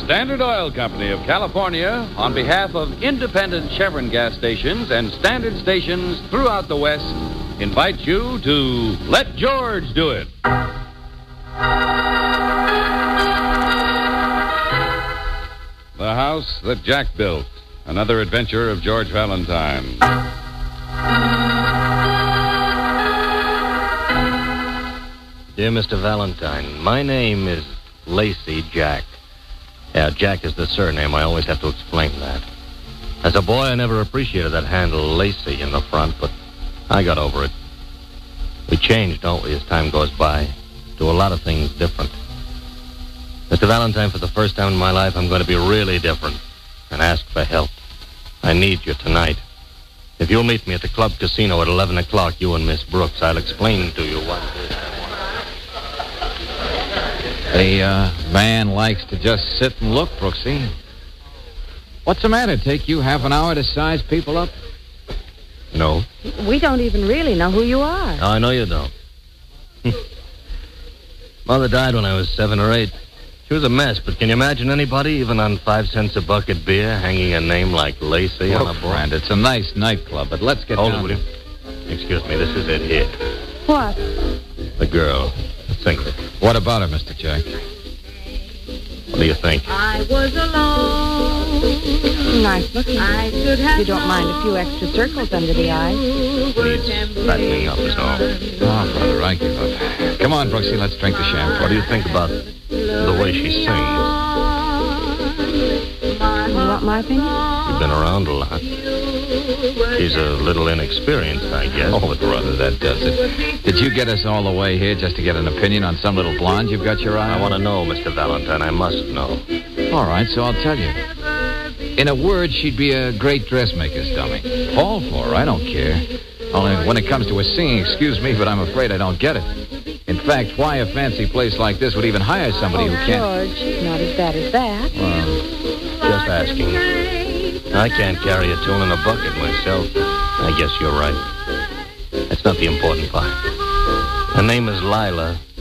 Standard Oil Company of California, on behalf of independent Chevron gas stations and Standard stations throughout the West, invites you to Let George Do It. The House That Jack Built. Another adventure of George Valentine. Dear Mr. Valentine, my name is Lacey Jack. Yeah, Jack is the surname. I always have to explain that. As a boy, I never appreciated that handle Lacey in the front, but I got over it. We change, don't we, as time goes by? Do a lot of things different. Mr. Valentine, for the first time in my life, I'm going to be really different and ask for help. I need you tonight. If you'll meet me at the club casino at 11 o'clock, you and Miss Brooks, I'll explain to you what it is. The man likes to just sit and look, Brooksy. What's the matter? Take you half an hour to size people up? No. We don't even really know who you are. No, I know you don't. Mother died when I was 7 or 8. She was a mess, but can you imagine anybody, even on 5 cents a bucket beer, hanging a name like Lacey on a board? Friend, it's a nice nightclub, but let's get Hold down. it, will you? Excuse me, this is it here. What? The girl. The singer. What about her, Mr. Jack? What do you think? I was alone. Nice looking. I should have You don't mind a few extra circles under the eyes? Needs fattening up is all. Oh, brother, I give up. Come on, Brooksy, let's drink the champagne. What do you think about the way she sings? You want my opinion? You've been around a lot. She's a little inexperienced, I guess. Oh, brother, that does it. Did you get us all the way here just to get an opinion on some little blonde you've got your eye on? I want to know, Mr. Valentine. I must know. All right, so I'll tell you. In a word, she'd be a great dressmaker's dummy. All for her, I don't care. Only when it comes to her singing, excuse me, but I'm afraid I don't get it. In fact, why a fancy place like this would even hire somebody who can't... George, not as bad as that. Well, just asking. I can't carry a tune in a bucket myself. I guess you're right. That's not the important part. Her name is Lila,